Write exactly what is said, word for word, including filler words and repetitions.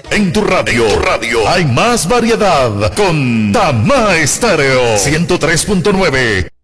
En tu radio, en tu radio hay más variedad con Tama Estéreo ciento tres punto nueve.